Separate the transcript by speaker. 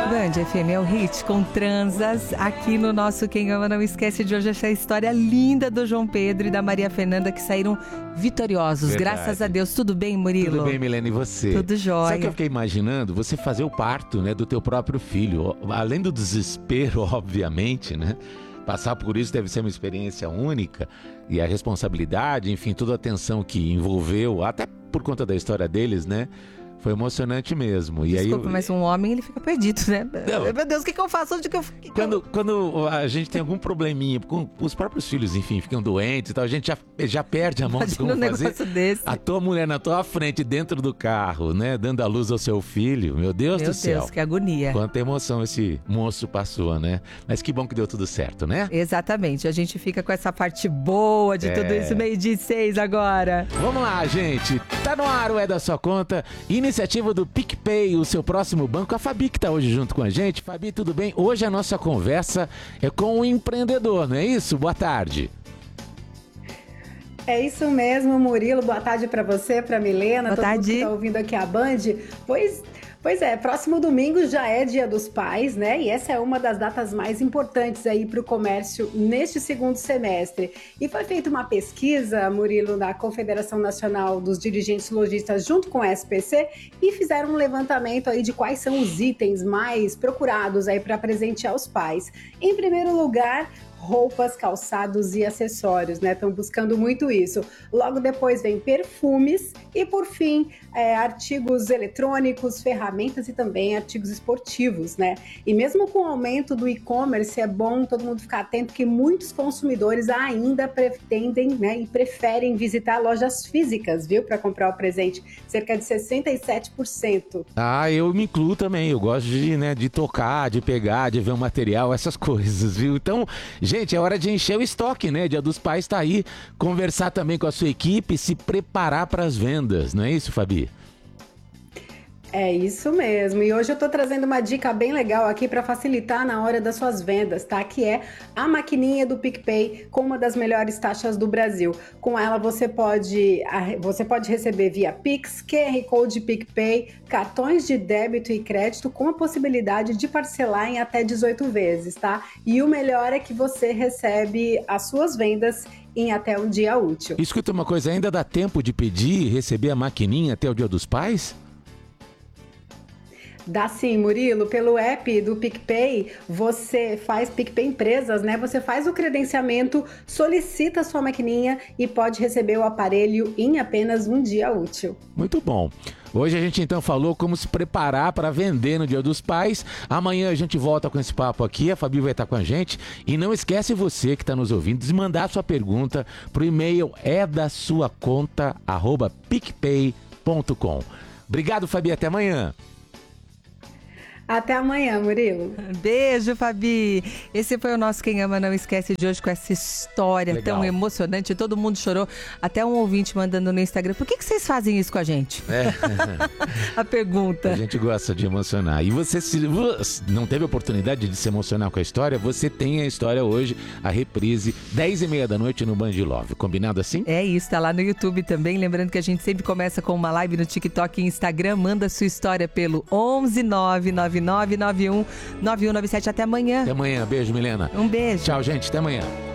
Speaker 1: Band FM é o hit com Transas. Aqui no nosso Quem Ama Não Esquece de hoje, essa história linda do João Pedro e da Maria Fernanda, que saíram vitoriosos.
Speaker 2: Verdade.
Speaker 1: Graças a Deus. Tudo bem, Murilo?
Speaker 2: Tudo bem, Milena, e você?
Speaker 1: Tudo jóia.
Speaker 2: Sabe o que eu fiquei imaginando? Você fazer o parto, né, do teu próprio filho. Além do desespero, obviamente, né? Passar por isso deve ser uma experiência única. E a responsabilidade, enfim, toda a atenção que envolveu, até por conta da história deles, né? Foi emocionante mesmo. E
Speaker 1: Desculpa,
Speaker 2: aí,
Speaker 1: mas um homem, ele fica perdido, né?
Speaker 2: Não.
Speaker 1: Meu Deus, o que eu faço? Onde que eu...
Speaker 2: Quando a gente tem algum probleminha, com os próprios filhos, enfim, ficam doentes e tal, a gente já perde a mão de como fazer.
Speaker 1: Desse.
Speaker 2: A tua mulher na tua frente, dentro do carro, né? Dando a luz ao seu filho. Meu Deus do céu.
Speaker 1: Meu Deus, que agonia.
Speaker 2: Quanta emoção esse moço passou, né? Mas que bom que deu tudo certo, né?
Speaker 1: Exatamente. A gente fica com essa parte boa de tudo isso, 12:06 agora.
Speaker 2: Vamos lá, gente. Tá no ar o É da Sua Conta. Iniciativa do PicPay, o seu próximo banco. A Fabi que tá hoje junto com a gente. Fabi, tudo bem? Hoje a nossa conversa é com um empreendedor, não é isso? Boa tarde.
Speaker 3: É isso mesmo, Murilo. Boa tarde para você, para Milena,
Speaker 1: Boa tarde.
Speaker 3: Mundo que tá ouvindo aqui a Band. Pois é, próximo domingo já é Dia dos Pais, né? E essa é uma das datas mais importantes aí para o comércio neste segundo semestre. E foi feita uma pesquisa, Murilo, da Confederação Nacional dos Dirigentes Lojistas junto com a SPC e fizeram um levantamento aí de quais são os itens mais procurados aí para presentear os pais. Em primeiro lugar, roupas, calçados e acessórios, né? Estão buscando muito isso. Logo depois vem perfumes e, por fim, artigos eletrônicos, ferramentas e também artigos esportivos, né? E mesmo com o aumento do e-commerce, é bom todo mundo ficar atento que muitos consumidores ainda pretendem, né, e preferem visitar lojas físicas, viu? Para comprar o presente. Cerca de 67%.
Speaker 2: Ah, eu me incluo também. Eu gosto de tocar, de pegar, de ver o material, essas coisas, viu? Então, gente, é hora de encher o estoque, né? Dia dos Pais tá aí. Conversar também com a sua equipe, se preparar para as vendas, não é isso, Fabi?
Speaker 3: É isso mesmo. E hoje eu tô trazendo uma dica bem legal aqui para facilitar na hora das suas vendas, tá? Que é a maquininha do PicPay com uma das melhores taxas do Brasil. Com ela você pode receber via Pix, QR Code PicPay, cartões de débito e crédito com a possibilidade de parcelar em até 18 vezes, tá? E o melhor é que você recebe as suas vendas em até um dia útil.
Speaker 2: Escuta uma coisa, ainda dá tempo de pedir e receber a maquininha até o Dia dos Pais?
Speaker 3: Dá sim, Murilo. Pelo app do PicPay, você faz PicPay Empresas, né? Você faz o credenciamento, solicita a sua maquininha e pode receber o aparelho em apenas um dia útil.
Speaker 2: Muito bom. Hoje a gente então falou como se preparar para vender no Dia dos Pais. Amanhã a gente volta com esse papo aqui, a Fabi vai estar com a gente. E não esquece você que está nos ouvindo de mandar sua pergunta pro e-mail edasuaconta@picpay.com. Obrigado, Fabi, até amanhã.
Speaker 3: Até amanhã, Murilo.
Speaker 1: Beijo, Fabi. Esse foi o nosso Quem Ama Não Esquece de hoje, com essa história
Speaker 2: Legal.
Speaker 1: tão emocionante. Todo mundo chorou. Até um ouvinte mandando no Instagram. Por que vocês fazem isso com a gente? A pergunta.
Speaker 2: A gente gosta de emocionar. E você, se não teve oportunidade de se emocionar com a história, você tem a história hoje, a reprise, 10:30 da noite no Band Love. Combinado assim?
Speaker 1: É isso, tá lá no YouTube também. Lembrando que a gente sempre começa com uma live no TikTok e Instagram. Manda sua história pelo 11999919197. Até amanhã.
Speaker 2: Até amanhã. Beijo, Milena.
Speaker 1: Um beijo.
Speaker 2: Tchau, gente. Até amanhã.